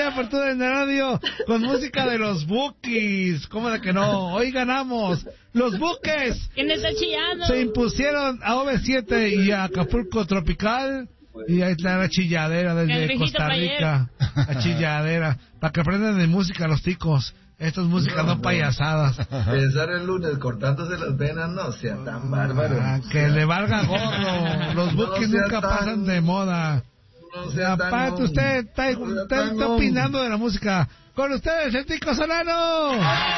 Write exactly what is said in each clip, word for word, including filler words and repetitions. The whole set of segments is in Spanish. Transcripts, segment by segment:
de apertura en la radio con música de los Bukis. ¿Cómo de que no? Hoy ganamos. Los Buques ¿Quién está chillando? se impusieron a O V siete y a Acapulco Tropical. Y ahí está la chilladera desde Costa Rica. La chilladera. Para que aprendan de música los ticos. Esto es música, no, no payasadas. Pensar el lunes cortándose las venas, no sea tan bárbaro. Ah, que le valga gorro. Los Bukis no nunca tan, pasan de moda. No sea Aparte, tan usted está, no está, está opinando de la música. Con ustedes, el Tico Solano.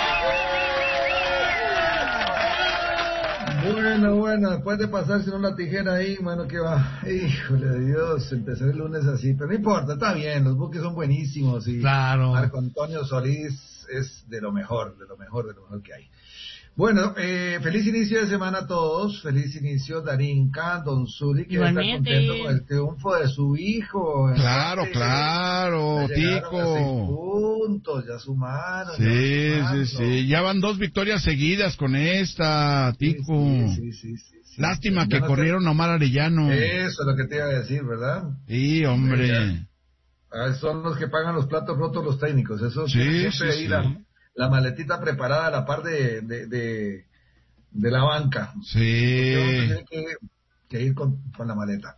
Bueno, bueno, después de pasarse una tijera ahí, bueno, que va, híjole de Dios, empezar el lunes así, pero no importa, está bien, los Bukis son buenísimos y claro. Marco Antonio Solís es de lo mejor, de lo mejor, de lo mejor que hay. Bueno, eh, feliz inicio de semana a todos, feliz inicio Darinka, Don Zuli, que está contento con el triunfo de su hijo. Claro, este, claro, Tico. Puntos, ya sumaron. Sí, ya sí, sí, ya van dos victorias seguidas con esta, Tico. Sí, sí, sí, sí, sí. Lástima sí, que no corrieron te... a Omar Arellano. Eso es lo que te iba a decir, ¿verdad? Sí, hombre. Ah, son los que pagan los platos rotos los técnicos, eso sí, siempre sí, ahí sí. La, la maletita preparada a la par de, de, de, de la banca. Sí. Tiene que, que ir con, con la maleta.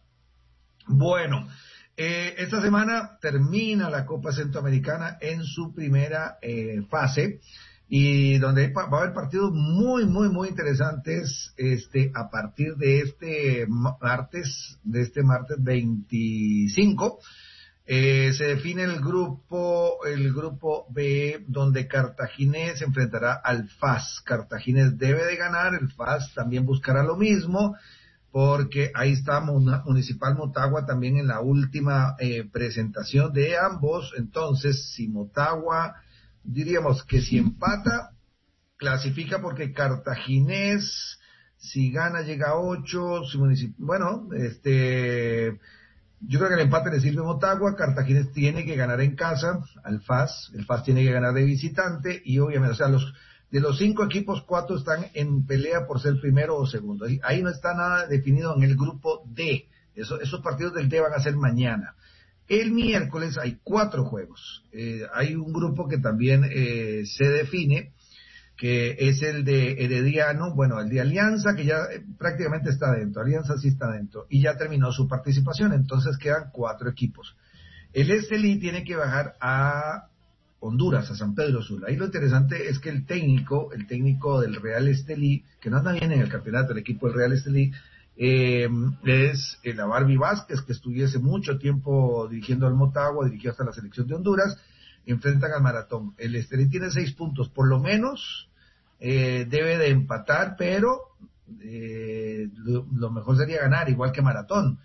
Bueno, eh, esta semana termina la Copa Centroamericana en su primera eh, fase y donde va a haber partidos muy, muy, muy interesantes este a partir de este martes, de este martes veinticinco. Eh, se define el grupo, el grupo B, donde Cartaginés se enfrentará al F A S. Cartaginés debe de ganar, el F A S también buscará lo mismo, porque ahí está Municipal Motagua también en la última eh, presentación de ambos. Entonces, si Motagua, diríamos que si empata, clasifica porque Cartaginés, si gana llega a ocho, si Municipal, bueno, este... yo creo que el empate le sirve a Motagua. Cartaginés tiene que ganar en casa al F A S, el F A S tiene que ganar de visitante y obviamente, o sea, los de los cinco equipos, cuatro están en pelea por ser primero o segundo. Ahí, ahí no está nada definido en el grupo D. Eso, esos partidos del D van a ser mañana. El miércoles hay cuatro juegos. Eh, hay un grupo que también eh, se define, que es el de Herediano, bueno, el de Alianza, que ya eh, prácticamente está dentro, Alianza sí está dentro, y ya terminó su participación, entonces quedan cuatro equipos. El Estelí tiene que bajar a Honduras, a San Pedro Sula. Ahí lo interesante es que el técnico, el técnico del Real Estelí, que no anda bien en el campeonato, el equipo del Real Estelí, eh, es el Abarbi Vázquez, que estuviese mucho tiempo dirigiendo al Motagua, dirigió hasta la selección de Honduras, enfrentan al Maratón. El Estelí tiene seis puntos, por lo menos eh, debe de empatar, pero eh, lo, lo mejor sería ganar, igual que Maratón,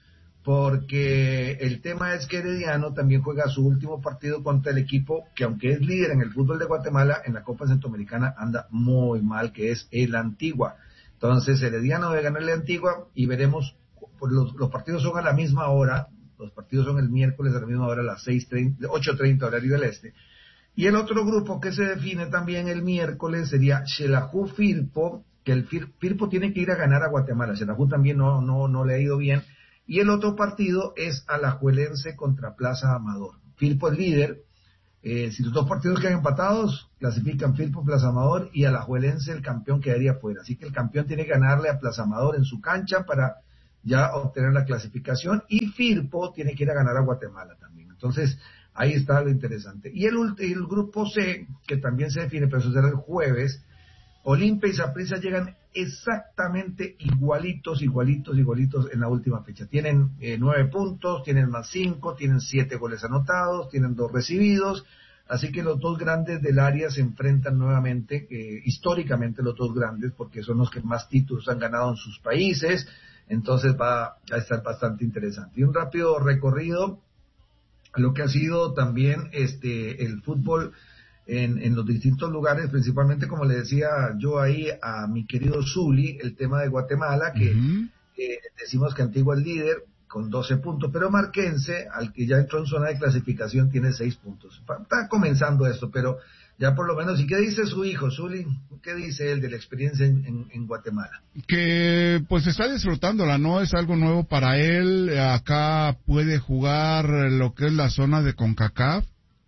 porque el tema es que Herediano también juega su último partido contra el equipo que, aunque es líder en el fútbol de Guatemala, en la Copa Centroamericana anda muy mal, que es el Antigua. Entonces Herediano debe ganarle a Antigua y veremos, pues los, los partidos son a la misma hora. Los partidos son el miércoles a la misma hora, a las seis treinta, ocho treinta horario del este. Y el otro grupo que se define también el miércoles sería Xelajú Firpo, que el Fir, Firpo tiene que ir a ganar a Guatemala. Xelajú también no, no, no le ha ido bien. Y el otro partido es Alajuelense contra Plaza Amador. Firpo es líder. Eh, si los dos partidos quedan empatados, clasifican Firpo, Plaza Amador, y Alajuelense, el campeón, quedaría fuera. Así que el campeón tiene que ganarle a Plaza Amador en su cancha para ya obtener la clasificación, y Firpo tiene que ir a ganar a Guatemala también. Entonces, ahí está lo interesante. Y el, el grupo C, que también se define, pero eso será el jueves, Olimpia y Saprissa llegan exactamente igualitos, igualitos, igualitos en la última fecha. Tienen eh, nueve puntos, tienen más cinco, tienen siete goles anotados, tienen dos recibidos, así que los dos grandes del área se enfrentan nuevamente, eh, históricamente los dos grandes, porque son los que más títulos han ganado en sus países. Entonces va a estar bastante interesante. Y un rápido recorrido a lo que ha sido también este el fútbol en, en los distintos lugares, principalmente, como le decía yo ahí a mi querido Zuli, el tema de Guatemala, que uh-huh. eh, decimos que Antigua es líder con doce puntos, pero Marquense, al que ya entró en zona de clasificación, tiene seis puntos. Está comenzando esto, pero ya por lo menos. ¿Y qué dice su hijo, Zuli? ¿Qué dice él de la experiencia en, en, en Guatemala? Que pues está disfrutándola, ¿no? Es algo nuevo para él. Acá puede jugar lo que es la zona de CONCACAF,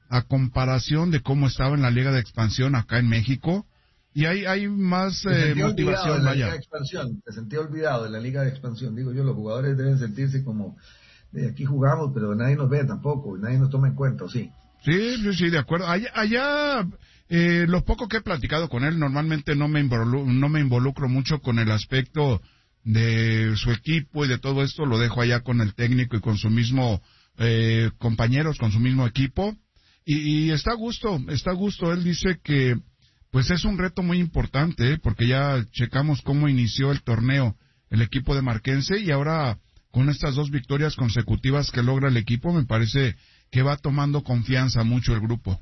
a comparación de cómo estaba en la Liga de Expansión acá en México. Y hay, hay más eh, motivación, de la vaya. Liga de Expansión, te sentí olvidado de la Liga de Expansión. Digo yo, los jugadores deben sentirse como, de aquí jugamos, pero nadie nos ve tampoco, nadie nos toma en cuenta, ¿o sí? Sí, sí, sí, de acuerdo. Allá, allá eh, lo poco que he platicado con él, normalmente no me, involucro, no me involucro mucho con el aspecto de su equipo y de todo esto, lo dejo allá con el técnico y con su mismo eh, compañeros, con su mismo equipo. Y, y está a gusto, está a gusto. Él dice que pues es un reto muy importante, ¿eh? Porque ya checamos cómo inició el torneo el equipo de Marquense y ahora con estas dos victorias consecutivas que logra el equipo, me parece que va tomando confianza mucho el grupo.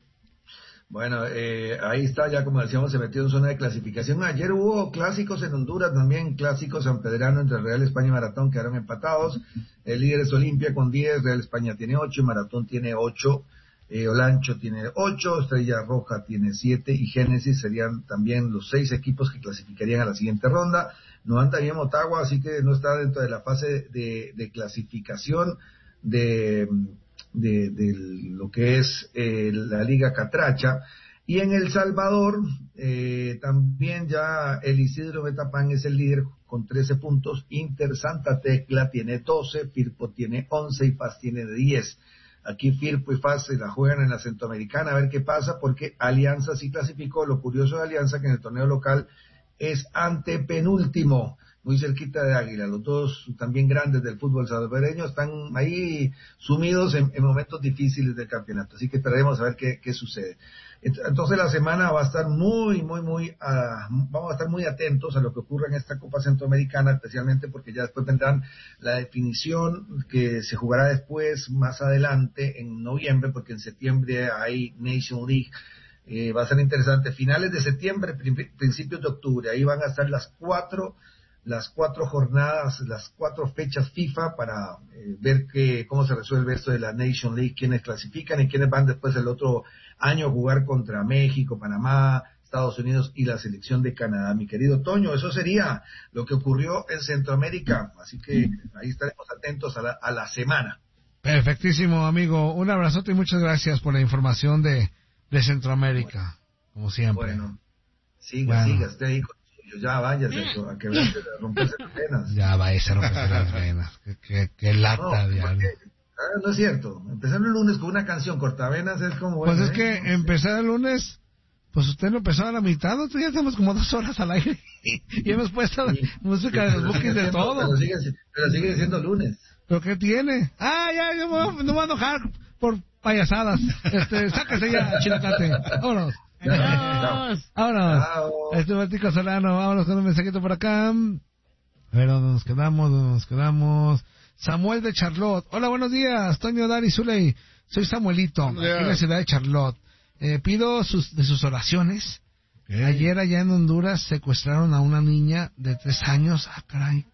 Bueno, eh, ahí está, ya como decíamos, se metió en zona de clasificación. Ayer hubo clásicos en Honduras, también clásicos sanpedrano entre Real España y Maratón, quedaron empatados. El líder es Olimpia con diez, Real España tiene ocho, Maratón tiene ocho, eh, Olancho tiene ocho, Estrella Roja tiene siete y Génesis serían también los seis equipos que clasificarían a la siguiente ronda. No anda bien Motagua, así que no está dentro de la fase de, de clasificación de... De, de lo que es eh, la Liga Catracha. Y en El Salvador eh, también ya el Isidro Metapán es el líder con trece puntos, Inter Santa Tecla tiene doce, Firpo tiene once y Paz tiene diez. Aquí Firpo y Paz se la juegan en la Centroamericana a ver qué pasa, porque Alianza sí clasificó. Lo curioso de Alianza que en el torneo local es antepenúltimo, muy cerquita de Águila. Los dos también grandes del fútbol salvadoreño están ahí sumidos en, en momentos difíciles del campeonato, así que esperaremos a ver qué, qué sucede. Entonces la semana va a estar muy, muy, muy, uh, vamos a estar muy atentos a lo que ocurra en esta Copa Centroamericana, especialmente porque ya después vendrán la definición que se jugará después, más adelante, en noviembre, porque en septiembre hay Nation League. Eh, va a ser interesante, finales de septiembre, principios de octubre, ahí van a estar las cuatro las cuatro jornadas, las cuatro fechas FIFA para eh, ver que, cómo se resuelve esto de la Nation League, quiénes clasifican y quiénes van después el otro año a jugar contra México, Panamá, Estados Unidos y la selección de Canadá. Mi querido Toño, eso sería lo que ocurrió en Centroamérica, así que ahí estaremos atentos a la, a la semana. Perfectísimo, amigo. Un abrazote y muchas gracias por la información de, de Centroamérica, bueno, como siempre. Bueno, siga, bueno. siga, esté ahí con ya váyase a quebrarse, a romperse las venas. Ya váyase a romperse las venas. Que, que, que lata, no, diablo. Ah, no es cierto. Empezar el lunes con una canción cortavenas es como... Pues bueno, es que ¿eh? empezar el lunes, pues usted lo empezó a la mitad, nosotros ya tenemos como dos horas al aire y hemos puesto sí, música de los bookies de todo. Pero sigue, pero sigue siendo lunes. ¿Pero qué tiene? Ah, ya, yo no me voy a enojar por payasadas. Este, sáquese ya, Chilacate. Vámonos. Vámonos. Vámonos. Este Tico Solano, vámonos con un mensajito por acá. A ver, ¿dónde nos quedamos? ¿Dónde nos quedamos? Samuel de Charlotte. Hola, buenos días, Toño, Dari, Zuley. Soy Samuelito, aquí en la ciudad de Charlotte. Eh, pido sus, de sus oraciones. ¿Qué? Ayer allá en Honduras secuestraron a una niña de tres años. Ah, caray.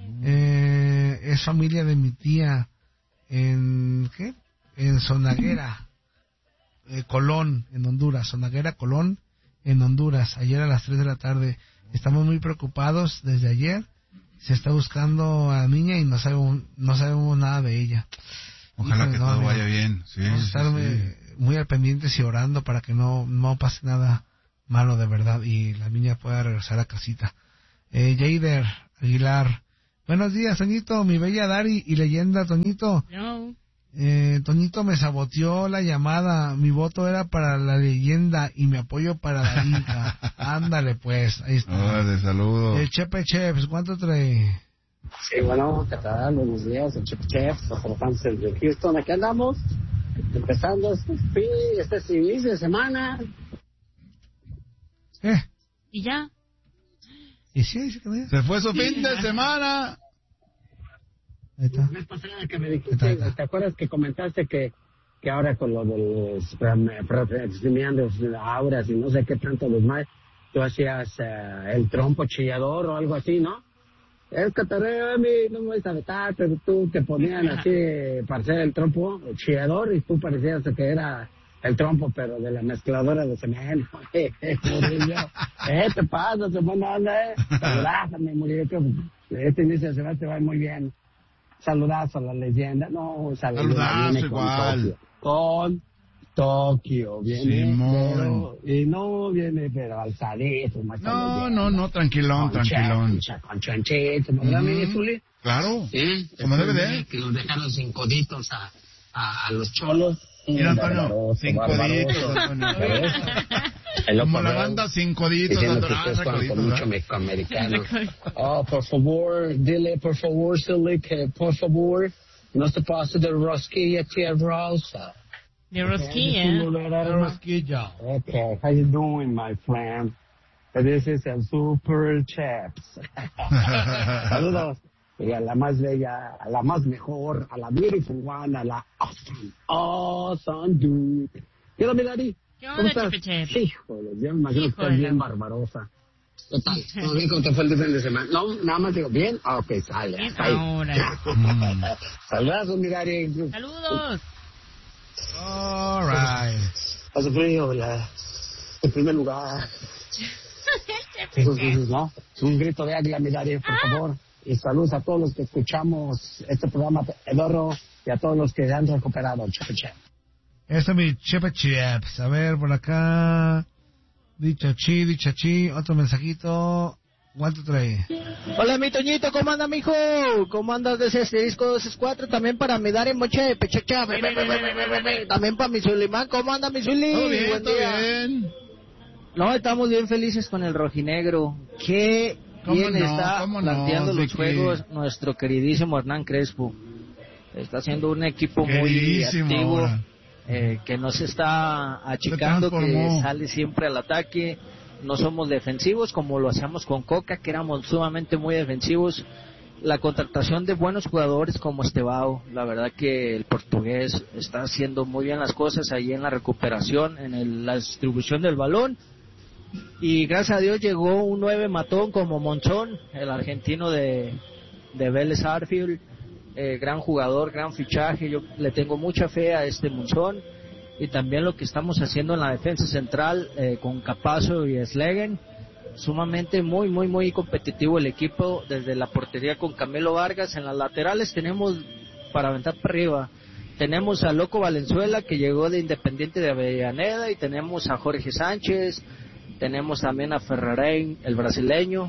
Eh, es familia de mi tía en, ¿qué? En Sonaguera. Eh, Colón, en Honduras, Sonaguera, Colón, en Honduras, ayer a las tres de la tarde. Estamos muy preocupados desde ayer. Se está buscando a la niña y no sabemos, no sabemos nada de ella. Ojalá Híjole, que no, todo mira, vaya bien. Sí, vamos a estar sí, muy, sí. muy al pendientes y orando para que no, no pase nada malo de verdad y la niña pueda regresar a casita. Eh, Jader Aguilar. Buenos días, Toñito, mi bella Dari y leyenda, Toñito. No. Eh, Toñito me saboteó la llamada, mi voto era para la leyenda y mi apoyo para la hija. Ándale pues, ahí está. Hola, saludos. El Chepe Chefs, ¿cuánto trae? Sí, bueno, ¿qué tal? Buenos días, el Chepe Chefs, los fans de Houston, aquí andamos, empezando este, este inicio de semana. ¿Eh? ¿Y ya? ¿Y sí? ¿Sí que Se fue su fin de semana. Ahí está. La vez pasada que me dijiste, ¿te acuerdas que comentaste que, que ahora con lo de los procedimientos, auras y no sé qué tanto los más, tú hacías uh, el trompo chillador o algo así, ¿no? Es que te a mí no me gusta vetar, pero tú te ponían así para hacer el trompo el chillador y tú parecías que era el trompo, pero de la mezcladora de cemento. Murillo, ¿eh? ¿Te pasa? ¿Se pone onda, eh? Saludázame, Murillo, que este inicio de semana te va muy bien. Saludazo a la leyenda. No, saludazo igual. Con, con Tokio, viene, Simón. pero, y no viene, pero alzadito. No, no, no, tranquilón, con tranquilón. Chancha, con chanchito, ¿verdad, Mm, mi Zuli? Claro, Sí, como debe de. que los dejaron sin coditos a, a, a los cholos. Mira, Antonio, Barbaroso, sin barbaroso. coditos, Antonio. El Como loco la veo, banda sin coditos, diciendo que Antonio. Ah, ustedes juegan coditos, con mucho ¿verdad? mexicoamericano. Oh, por favor, dile, por favor, Zuli, que por favor, no se pase de rosquilla tierrosa. De rosquilla. Rosquilla. Okay, how you doing, my friend? This is a super chaps. Saludos. Y a la más bella, a la más mejor, a la beautiful one, a la awesome, awesome dude. ¿Qué onda, mi Dari? ¿Qué ¿Cómo onda, estás? Chepe Chepe? Híjole, yo me imagino que estás Híjole. bien barbarosa. Total, ¿todo bien? ¿Cómo te fue el fin de semana? No, nada más digo, ¿bien? Ah, ok, sale. Bien hasta ahí. ahora. Saludos, mi Dari. Saludos. All right. Hace frío, la, en primer lugar. Entonces, ¿no? Un grito de águila, mi Dari, por favor. Y saludos a todos los que escuchamos este programa, Edorro, y a todos los que han recuperado. Chepe, chepe. Este es mi Chepe Chips. A ver, por acá. Dicha chi, dicha chi. Otro mensajito. One, two, three. Hola, mi Toñito, ¿cómo anda, mijo? ¿Cómo andas de ese disco dos cuatro? También para mi Dari Moche, Pechecha. También para mi Zulimán, ¿cómo anda, mi Zuli? Todo bien, Buen todo día. bien. No, estamos bien felices con el rojinegro. Qué ¿Cómo bien no? está ¿Cómo no, planteando los Vicky? juegos nuestro queridísimo Hernán Crespo. Está haciendo un equipo muy Queridísimo activo, ahora. eh, que no se está achicando, que transformó. sale siempre al ataque. No somos defensivos como lo hacíamos con Coca, que éramos sumamente muy defensivos. La contratación de buenos jugadores como Estebao, la verdad que el portugués está haciendo muy bien las cosas ahí en la recuperación, en el- la distribución del balón. Y gracias a Dios llegó un nueve matón como Monzón, el argentino de, de Vélez Sarsfield, eh, gran jugador, gran fichaje. Yo le tengo mucha fe a este Monzón. Y también lo que estamos haciendo en la defensa central eh, con Capazo y Slegen, sumamente muy, muy, muy competitivo el equipo, desde la portería con Camilo Vargas. En las laterales tenemos para aventar para arriba. Tenemos a Loco Valenzuela, que llegó de Independiente de Avellaneda, y tenemos a Jorge Sánchez, tenemos también a Ferrarein, el brasileño,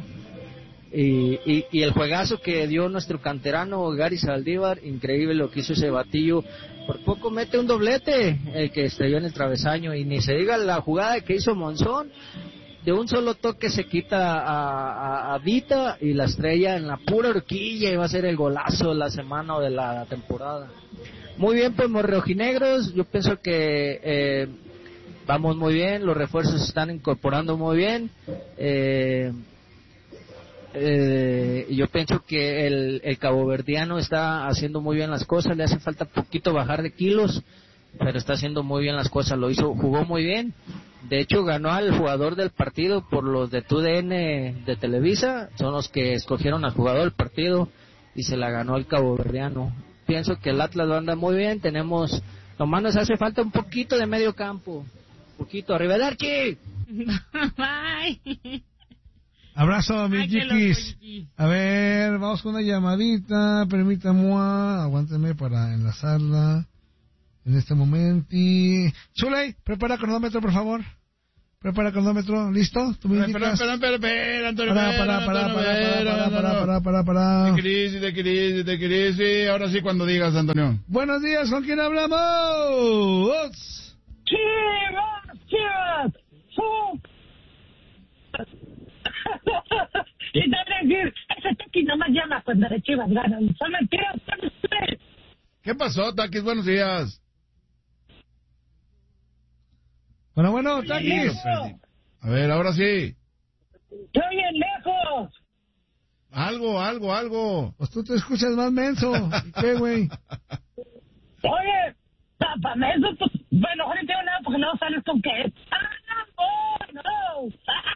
y, y, y el juegazo que dio nuestro canterano Gary Saldívar, increíble lo que hizo ese batillo. Por poco mete un doblete, el que estrelló en el travesaño, y ni se diga la jugada que hizo Monzón. De un solo toque se quita a, a, a Vita y la estrella en la pura horquilla, y va a ser el golazo de la semana o de la temporada. Muy bien, pues, rojinegros, yo pienso que eh, vamos muy bien, los refuerzos se están incorporando muy bien. Eh, eh, yo pienso que el, el caboverdiano está haciendo muy bien las cosas, le hace falta poquito bajar de kilos, pero está haciendo muy bien las cosas, lo hizo, jugó muy bien. De hecho, ganó al jugador del partido por los de T U D N de Televisa, son los que escogieron al jugador del partido y se la ganó el caboverdiano. Pienso que el Atlas lo anda muy bien, tenemos, nomás nos hace falta un poquito de medio campo, un poquito, arrivederci. Bye. Abrazo, mis Ay, qué loco, chiquis. Chiqui. A ver, vamos con una llamadita. Permítame, aguánteme para enlazarla en este momento. Zuley, prepara cronómetro, por favor. Prepara cronómetro, ¿listo? ¿Tú me Espera, indicas? espera, espera, espera, Antonio. Para, espera, para, para, Antonio, para, espera, para, para, Antonio. para, para, para. De crisis, de crisis, de crisis. Ahora sí, cuando digas, Antonio. Buenos días, ¿con quién hablamos? ¡Chivas! ¡Chivas! ¡Su! Y te voy a decir, ese Toki nomás llama cuando las Chivas ganan. Son mentiras, son ustedes. ¿Qué pasó, Taquis? Buenos días. Bueno, bueno, Taquis. A ver, ahora sí. ¡Se oyen lejos! Algo, algo, algo. Pues tú te escuchas más menso. ¿Y qué, güey? Oye, tápame eso. Pues, bueno, ahora no tengo nada porque no sales con qué. ¡Ah, oh, no!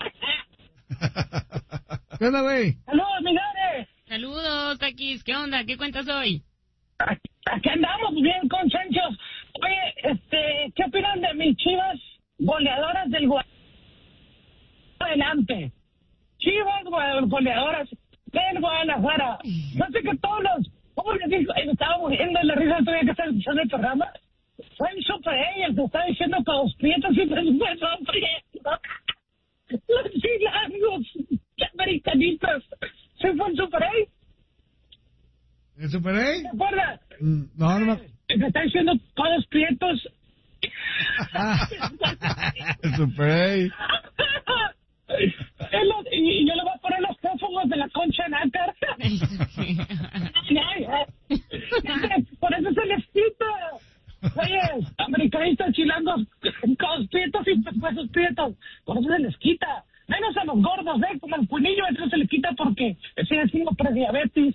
¿Qué onda, güey? ¡Saludos, Miguel! Saludos, Taquis. ¿Qué onda? ¿Qué cuentas hoy? Aquí andamos bien con Sancho. Oye, este, ¿qué opinan de mis Chivas goleadoras del Guadalajara? Adelante. Chivas goleadoras del Guadalajara. No sé que todos los... ¿Cómo les digo? Ay, me estaba muriendo en la risa todavía que estaba escuchando el programa. fue el Super A el que está diciendo que los prietos siempre son prietos. Los chilangos, americanistas, ¿se fue el Super A? ¿El Super A? ¿Te acuerdas? Mm, No, no me... El que está diciendo todos prietos. El Super A. Y yo le voy a poner los prófugos de la concha en Ácar. Por eso se les quita. Oye, americanistas, chilangos, con prietos y pesos prietos. Por eso se les quita. Menos a los gordos, ¿eh? Como el cuinillo, eso se le quita porque sigue siendo prediabetes.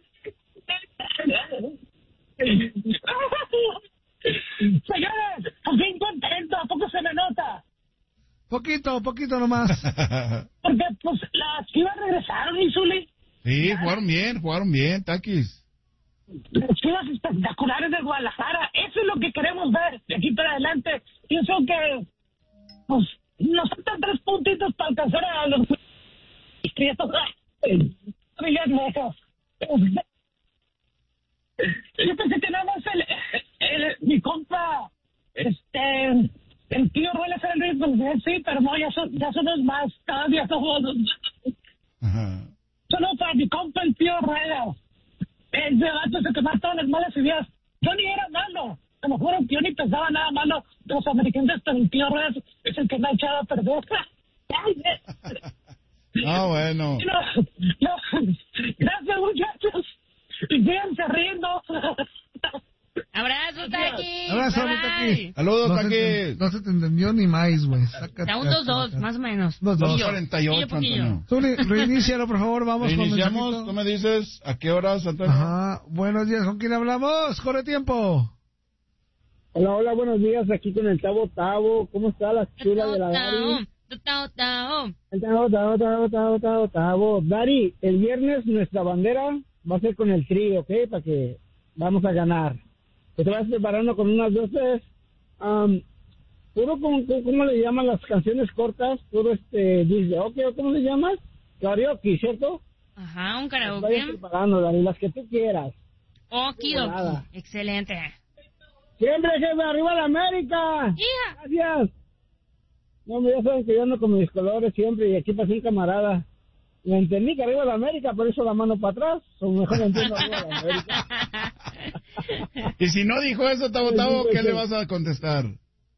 Señores, por fin contento, ¿a poco se me nota? Poquito, poquito nomás. Porque, pues, las Chivas regresaron, Isuli. Sí, jugaron bien, jugaron bien, Taquis. Las Chivas espectaculares de Guadalajara. Eso es lo que queremos ver de aquí para adelante. Pienso que, pues, nos faltan tres puntitos para alcanzar a los prietos. Trillas lejos. Yo pensé que nada más el, el, mi compa, este... el tío Ruelas era el ritmo, sí, pero no, ya son, ya somos más, cada día somos más. Solo para mi compa el tío Ruelas. Ese vato es el que más todas las malas ideas. Yo ni era malo, a lo mejor yo ni pensaba nada malo de los americanos, pero el tío Ruelas es el que me ha echado a perder. Ah, bueno. No, no, gracias, muchachos. Y síganse riendo. Abrazo, Taki. Abrazo, Bye, Taki. bye. Saludos, No se, Taki. te, no se te entendió ni más, güey. Sácate. Da un dos dos, más o menos. Dos, dos. Poquillo, cuarenta y ocho, poquillo, Antonio. Tú re- reinícialo, por favor, vamos con Iniciamos, mensajito. tú me dices a qué horas, Antonio. Ajá, buenos días, ¿con quién hablamos? Corre tiempo. Hola, hola, buenos días, aquí con el Tavo Tavo. ¿Cómo está la chula de la Dari? Tao, tao, tao. El Tavo, Tavo, Tavo, Tavo, Tavo, Tavo. Dari, el viernes nuestra bandera va a ser con el trío, ¿ok? Para que vamos a ganar. Que te vas preparando con unas doces. Um, puro, con, con- ¿cómo le llaman las canciones cortas? Puro este, dice, ok, ¿cómo le llamas? Karaoke, ¿cierto? Ajá, un Vayas karaoke. preparando, Dari, las que tú quieras. Okidoki. Nada. Excelente. Siempre, jefe, arriba la América. Hija. Gracias. No, ya saben que yo ando con mis colores siempre y aquí pasé un camarada. Me entendí que arriba la América, por eso la mano para atrás. O mejor entiendo arriba la América. Y si no dijo eso, Tavo Tavo, ¿qué le vas a contestar?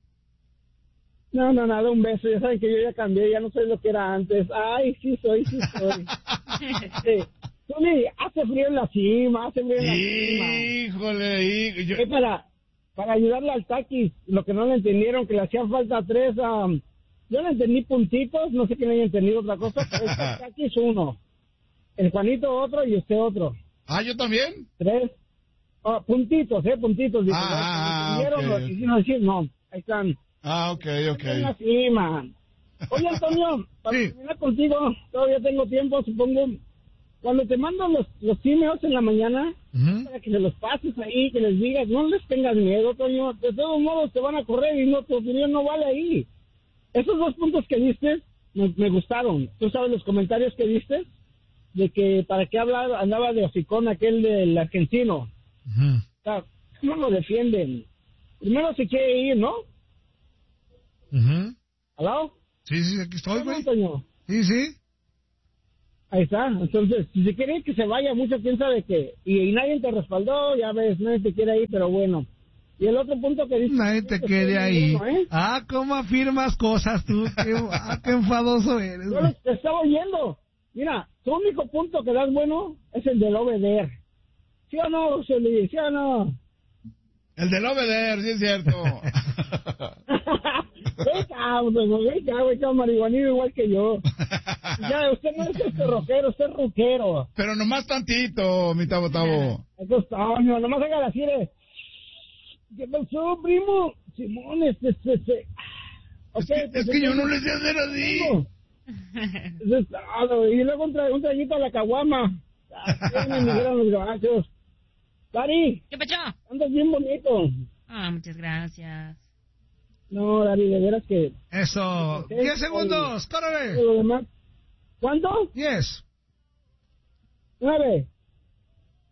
No, no, nada, un beso. Ya saben que yo ya cambié, ya no soy lo que era antes. Ay, sí soy, sí soy. Sí. Tony, hace frío en la cima, hace frío en la cima. Híjole, hí- yo- Eh, para, para ayudarle al Taquis, lo que no le entendieron, que le hacían falta tres, um, yo le entendí puntitos, no sé quién haya entendido otra cosa, pero el Taquis uno, el Juanito otro y usted otro. Ah, ¿yo también? Tres, oh, puntitos, eh, puntitos. Digo, Ah, ¿no? ¿Entendieron? ok. Lo quisieron decir, no, ahí están. Ah, ok, ok. En la cima. Oye, Antonio, para Sí. terminar contigo, todavía tengo tiempo, supongo. Cuando te mando los, los emails en la mañana, Ujú. para que se los pases ahí, que les digas, no les tengas miedo, Toño. De todos modos te van a correr y no, tu opinión no vale ahí. Esos dos puntos que diste me, me gustaron. Tú sabes los comentarios que diste de que para qué hablaba, andaba de hocicón aquel del argentino. Ujú. O sea, no lo defienden. Primero se quiere ir, ¿no? Ujú. ¿Aló? Sí, sí, aquí estoy, güey. Toño? Sí, sí. Ahí está. Entonces, si se quiere que se vaya mucho, quién sabe qué. Y, y nadie te respaldó, ya ves, nadie te quiere ahí, pero bueno. Y el otro punto que dice... Nadie te quiere ahí. Ah, cómo afirmas cosas tú. Qué, ah, qué enfadoso eres, Yo güey. te estaba oyendo. Mira, tu único punto que das bueno es el del obeder. ¿Sí o no, Celi? ¿Sí o no? El del obeder, sí es cierto. Venga, venga, venga, marihuanero igual que yo. Ya, usted no es este rockero, usted es rockero. Pero nomás tantito, mi Tavo Tavo. Eso está, no, nomás haga así de... ¿Qué pasó, primo? Simón, este, este, este... Es Ok, que, pues, es que yo entonces, no le sé hacer así. primo. Eso es todo. Y luego un, tra un traguito a la caguama. Ah, me dijeron los gabachos. Dari, ¿Qué pecho? andas bien bonito. Ah, muchas gracias. No, Dari, de veras que... Eso. Diez segundos, córrele. Lo demás... ¿Cuánto? Diez. Nueve.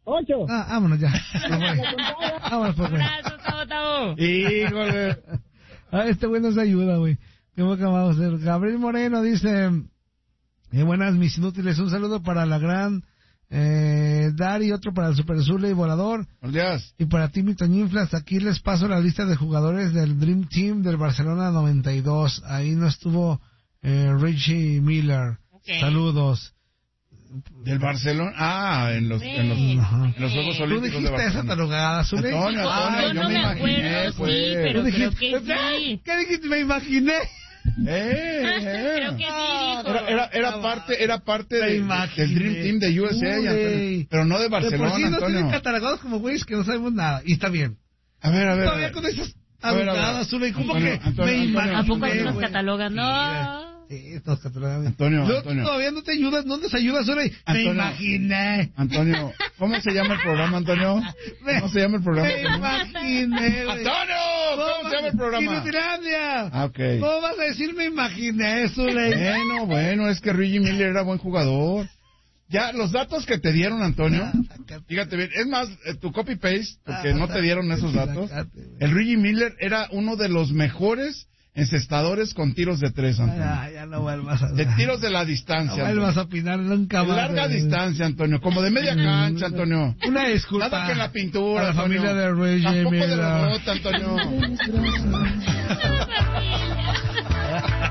Ocho. Ah, vámonos ya. Vámonos, pues, güey. Abrazo, Tavo, Tavo. Híjole. Ah, este güey nos ayuda, güey. ¿Qué boca vamos a hacer? Gabriel Moreno dice, eh, buenas mis inútiles, un saludo para la gran eh, Dari, otro para el Super Zule y Volador. Buenos días. Y para ti, mi Toñinflas, aquí les paso la lista de jugadores del Dream Team del Barcelona noventa y dos. Ahí no estuvo eh, Richie Miller. Okay. Saludos. Del Barcelona. Ah, en los, Sí. en los, Ajá. en los Juegos ¿Tú Olímpicos de dijiste esa Barcelona. tarugada, Zule? Antonio, Ah, Antonio, yo yo no me me imaginé, acuerdo, pues. sí, pero Tú creo dijiste, que sí. ¿qué dijiste? Me imaginé. Eh, eh. Creo que sí, dijo. Era, era, era parte, era parte Me de- imaginé. del Dream Team de U S A, Uy. Antonio, pero no de De por Barcelona, sí no Antonio. tienen catalogados como güeyes que no sabemos nada. Y está bien. A ver, a ver. a Todavía ver. con esas A ver, a ver. alugadas, Zule, ¿cómo Antonio, que Antonio, me Antonio. imaginé? ¿A poco así nos güey? catalogan? No. Sí, nos catalogan. Antonio, Luego, Antonio. todavía no te ayudas, no nos ayudas, Zule. Me Antonio. imaginé. Antonio, ¿cómo se llama el programa, Antonio? ¿Cómo se llama el programa? Me imaginé, güey. ¡Antonio! ¿Cómo se llama el programa? Inutilandia. Ah, ok. ¿Cómo vas a decir me imaginé, Zule? Bueno, bueno, es que Reggie Miller era buen jugador. Ya, los datos que te dieron, Antonio, fíjate bien, es más, eh, tu copy-paste, porque Ah, no te dieron esos datos. sácate, güey. El Reggie Miller era uno de los mejores encestadores con tiros de tres, Antonio. Ya, ya no vuelvas a... De tiros de la No distancia. vuelvas Antonio. a opinar nunca De más. larga güey. distancia, Antonio, como de media cancha, Antonio. Una disculpa. Nada que en la pintura, a la Antonio. familia de Reggie Tampoco de Miller. rebota, Antonio.